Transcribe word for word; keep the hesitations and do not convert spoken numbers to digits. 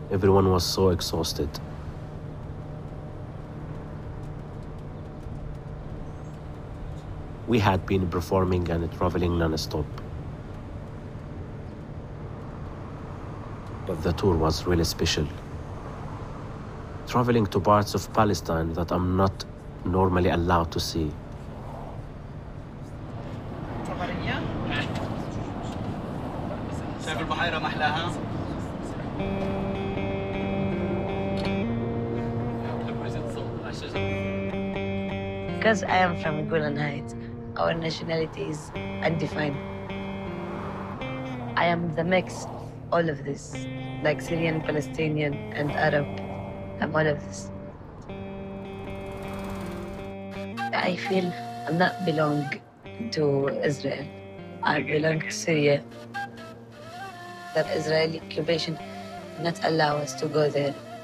Everyone was so exhausted. We had been performing and traveling non-stop. But the tour was really special. Traveling to parts of Palestine that I'm not normally allowed to see. شايف البحيرة محلاها؟ Because I am from Golan Heights, our nationality is undefined. I am the mix of all of this, like Syrian, Palestinian, and Arab. I'm all of this. I feel I'm not belong to Israel. I belong to Syria. That Israeli occupation not allow us to go there.